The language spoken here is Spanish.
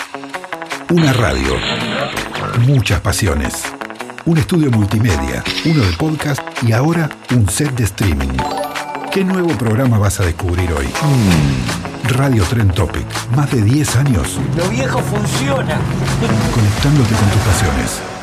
Una radio, muchas pasiones. Un estudio multimedia, uno de podcast y ahora un set de streaming. ¿Qué nuevo programa vas a descubrir hoy? Radio Trend Topic, más de 10 años. Lo viejo funciona. Conectándote con tus pasiones.